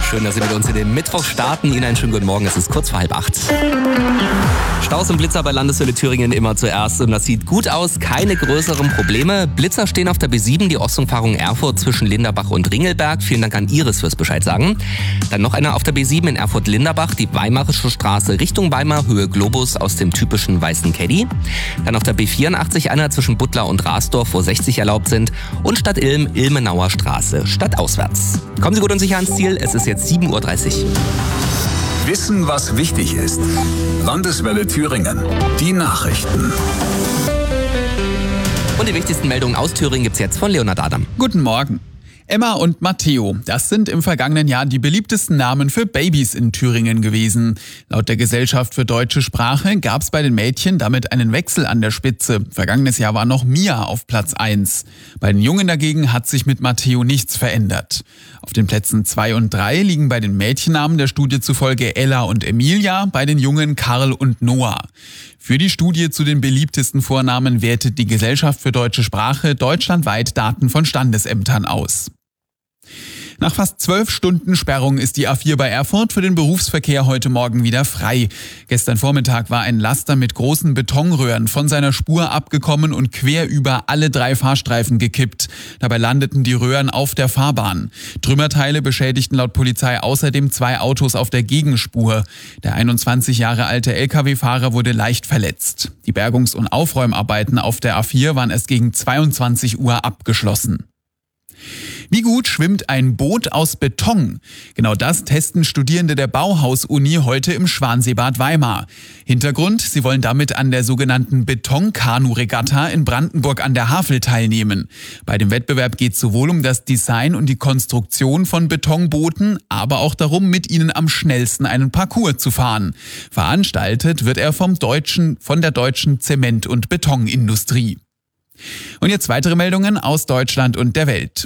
Schön, dass Sie mit uns in den Mittwoch starten. Ihnen einen schönen guten Morgen. Es ist kurz vor 7:30. Staus und Blitzer bei Landeshölle Thüringen immer zuerst und das sieht gut aus. Keine größeren Probleme. Blitzer stehen auf der B7, die Ostumfahrung Erfurt zwischen Linderbach und Ringelberg. Vielen Dank an Iris fürs Bescheid sagen. Dann noch einer auf der B7 in Erfurt-Linderbach, die Weimarische Straße Richtung Weimar, Höhe Globus aus dem typischen weißen Caddy. Dann auf der B84 einer zwischen Butler und Rasdorf, wo 60 erlaubt sind. Und Stadt Ilm, Ilmenauer Straße, stadtauswärts. Kommen Sie gut und sicher ans Ziel. Es ist jetzt 7:30 Uhr. Wissen, was wichtig ist. Landeswelle Thüringen. Die Nachrichten. Und die wichtigsten Meldungen aus Thüringen gibt's jetzt von Leonhard Adam. Guten Morgen. Emma und Matteo, das sind im vergangenen Jahr die beliebtesten Namen für Babys in Thüringen gewesen. Laut der Gesellschaft für deutsche Sprache gab es bei den Mädchen damit einen Wechsel an der Spitze. Vergangenes Jahr war noch Mia auf Platz 1. Bei den Jungen dagegen hat sich mit Matteo nichts verändert. Auf den Plätzen 2 und 3 liegen bei den Mädchennamen der Studie zufolge Ella und Emilia, bei den Jungen Karl und Noah. Für die Studie zu den beliebtesten Vornamen wertet die Gesellschaft für deutsche Sprache deutschlandweit Daten von Standesämtern aus. Nach fast 12 Stunden Sperrung ist die A4 bei Erfurt für den Berufsverkehr heute Morgen wieder frei. Gestern Vormittag war ein Laster mit großen Betonröhren von seiner Spur abgekommen und quer über alle 3 Fahrstreifen gekippt. Dabei landeten die Röhren auf der Fahrbahn. Trümmerteile beschädigten laut Polizei außerdem 2 Autos auf der Gegenspur. Der 21 Jahre alte Lkw-Fahrer wurde leicht verletzt. Die Bergungs- und Aufräumarbeiten auf der A4 waren erst gegen 22 Uhr abgeschlossen. Wie gut schwimmt ein Boot aus Beton? Genau das testen Studierende der Bauhaus-Uni heute im Schwanseebad Weimar. Hintergrund, sie wollen damit an der sogenannten Betonkanu-Regatta in Brandenburg an der Havel teilnehmen. Bei dem Wettbewerb geht es sowohl um das Design und die Konstruktion von Betonbooten, aber auch darum, mit ihnen am schnellsten einen Parcours zu fahren. Veranstaltet wird er von der deutschen Zement- und Betonindustrie. Und jetzt weitere Meldungen aus Deutschland und der Welt.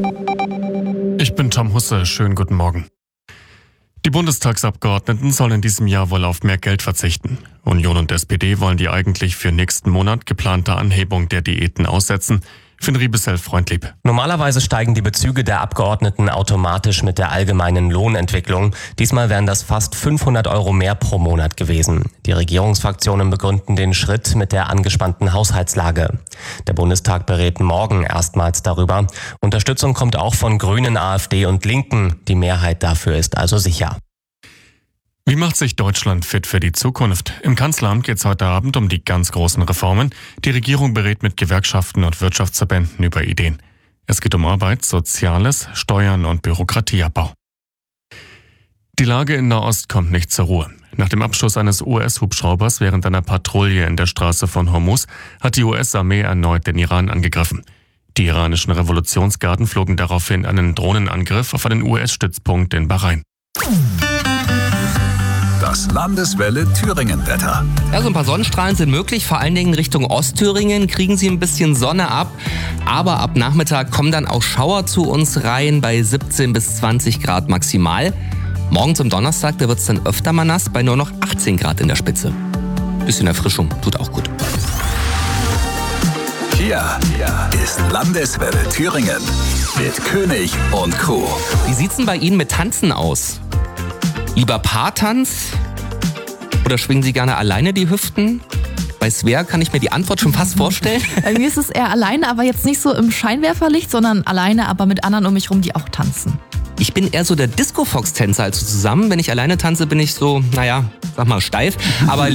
Ich bin Tom Husse, schönen guten Morgen. Die Bundestagsabgeordneten sollen in diesem Jahr wohl auf mehr Geld verzichten. Union und SPD wollen die eigentlich für nächsten Monat geplante Anhebung der Diäten aussetzen. Finn Riebesell, freundlieb. Normalerweise steigen die Bezüge der Abgeordneten automatisch mit der allgemeinen Lohnentwicklung. Diesmal wären das fast 500 € mehr pro Monat gewesen. Die Regierungsfraktionen begründen den Schritt mit der angespannten Haushaltslage. Der Bundestag berät morgen erstmals darüber. Unterstützung kommt auch von Grünen, AfD und Linken. Die Mehrheit dafür ist also sicher. Wie macht sich Deutschland fit für die Zukunft? Im Kanzleramt geht es heute Abend um die ganz großen Reformen. Die Regierung berät mit Gewerkschaften und Wirtschaftsverbänden über Ideen. Es geht um Arbeit, Soziales, Steuern und Bürokratieabbau. Die Lage in Nahost kommt nicht zur Ruhe. Nach dem Abschuss eines US-Hubschraubers während einer Patrouille in der Straße von Hormuz hat die US-Armee erneut den Iran angegriffen. Die iranischen Revolutionsgarden flogen daraufhin einen Drohnenangriff auf einen US-Stützpunkt in Bahrain. Das Landeswelle Thüringen-Wetter. Ja, so ein paar Sonnenstrahlen sind möglich, vor allen Dingen Richtung Ostthüringen kriegen Sie ein bisschen Sonne ab. Aber ab Nachmittag kommen dann auch Schauer zu uns rein bei 17 bis 20 Grad maximal. Morgen zum Donnerstag, da wird es dann öfter mal nass, bei nur noch 18 Grad in der Spitze. Bisschen Erfrischung, tut auch gut. Hier ist Landeswelle Thüringen mit König und Co. Wie sieht's denn bei Ihnen mit Tanzen aus? Lieber Paartanz? Oder schwingen Sie gerne alleine die Hüften? Bei Svea kann ich mir die Antwort schon fast vorstellen. Bei mir ist es eher alleine, aber jetzt nicht so im Scheinwerferlicht, sondern alleine, aber mit anderen um mich rum, die auch tanzen. Ich bin eher so der Disco-Fox-Tänzer, also zusammen. Wenn ich alleine tanze, bin ich so, sag mal, steif. Aber